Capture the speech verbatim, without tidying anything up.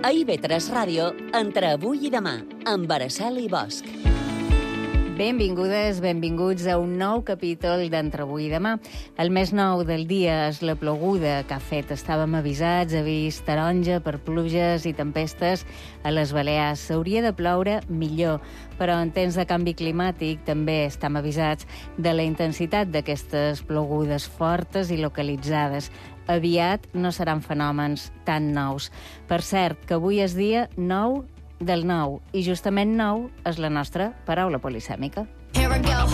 A I V tres Ràdio, entre avui i demà, amb Araceli Bosch. Benvingudes, benvinguts a un nou capítol d'Entre avui i demà. El més nou del dia és la ploguda que ha fet. Estàvem avisats, avís taronja per pluges i tempestes a les Balears. S'hauria de ploure millor, però en temps de canvi climàtic també estem avisats de la intensitat d'aquestes plogudes fortes i localitzades. Aviat no seran fenòmens tan nous. Per cert, que avui és dia nou del nou, i justament nou és la nostra paraula polisèmica.